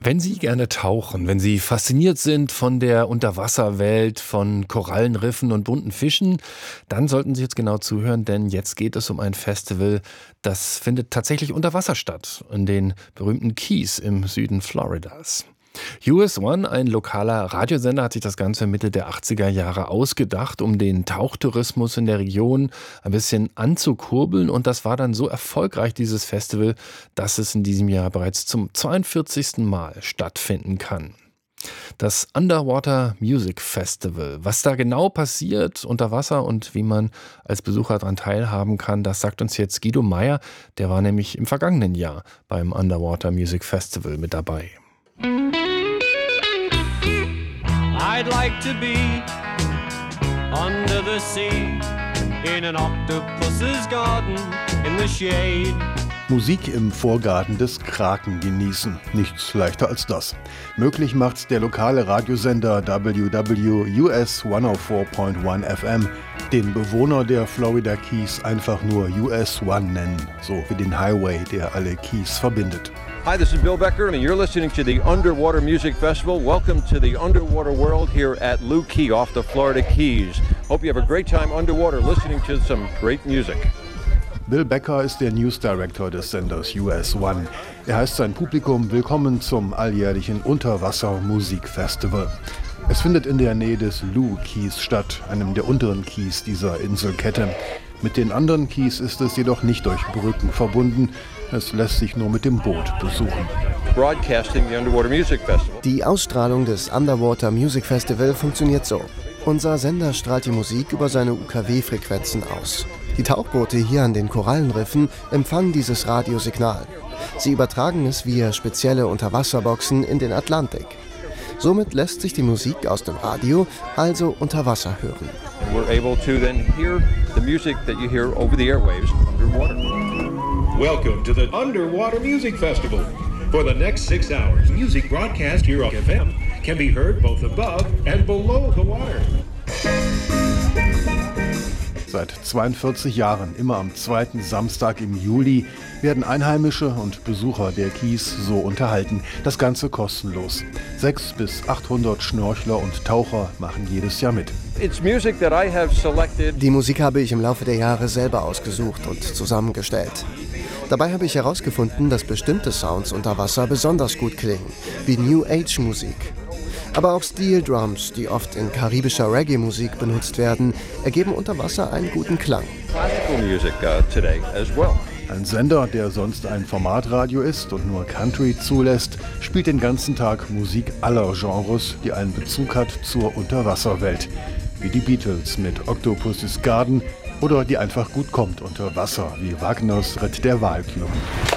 Wenn Sie gerne tauchen, wenn Sie fasziniert sind von der Unterwasserwelt, von Korallenriffen und bunten Fischen, dann sollten Sie jetzt genau zuhören, denn jetzt geht es um ein Festival, das findet tatsächlich unter Wasser statt, in den berühmten Keys im Süden Floridas. US One, ein lokaler Radiosender, hat sich das Ganze Mitte der 80er Jahre ausgedacht, um den Tauchtourismus in der Region ein bisschen anzukurbeln. Und das war dann so erfolgreich, dieses Festival, dass es in diesem Jahr bereits zum 42. Mal stattfinden kann. Das Underwater Music Festival. Was da genau passiert unter Wasser und wie man als Besucher daran teilhaben kann, das sagt uns jetzt Guido Meyer. Der war nämlich im vergangenen Jahr beim Underwater Music Festival mit dabei. I'd like to be under the sea in an octopus's garden in the shade. Musik im Vorgarten des Kraken genießen. Nichts leichter als das. Möglich macht's der lokale Radiosender WWUS 104.1 FM, den Bewohner der Florida Keys einfach nur US One nennen, so wie den Highway, der alle Keys verbindet. Hi, this is Bill Becker, and you're listening to the Underwater Music Festival. Welcome to the underwater world here at Lou Key off the Florida Keys. Hope you have a great time underwater listening to some great music. Bill Becker ist der News Director des Senders US One. Er heißt sein Publikum willkommen zum alljährlichen Unterwasser-Musikfestival. Es findet in der Nähe des Lou Keys statt, einem der unteren Keys dieser Inselkette. Mit den anderen Keys ist es jedoch nicht durch Brücken verbunden. Es lässt sich nur mit dem Boot besuchen. Die Ausstrahlung des Underwater Music Festival funktioniert so. Unser Sender strahlt die Musik über seine UKW-Frequenzen aus. Die Tauchboote hier an den Korallenriffen empfangen dieses Radiosignal. Sie übertragen es via spezielle Unterwasserboxen in den Atlantik. Somit lässt sich die Musik aus dem Radio also unter Wasser hören. We're able to then hear the music that you hear over the airwaves underwater. Welcome to the Underwater Music Festival. For the next 6 hours, music broadcast here on FM can be heard both above and below the water. Seit 42 Jahren, immer am zweiten Samstag im Juli, werden Einheimische und Besucher der Keys so unterhalten. Das Ganze kostenlos. 600 bis 800 Schnorchler und Taucher machen jedes Jahr mit. Die Musik habe ich im Laufe der Jahre selber ausgesucht und zusammengestellt. Dabei habe ich herausgefunden, dass bestimmte Sounds unter Wasser besonders gut klingen, wie New Age Musik. Aber auch Steel Drums, die oft in karibischer Reggae-Musik benutzt werden, ergeben unter Wasser einen guten Klang. Ein Sender, der sonst ein Formatradio ist und nur Country zulässt, spielt den ganzen Tag Musik aller Genres, die einen Bezug hat zur Unterwasserwelt. Wie die Beatles mit Octopus's Garden oder die einfach gut kommt unter Wasser, wie Wagners Ritt der Walküren.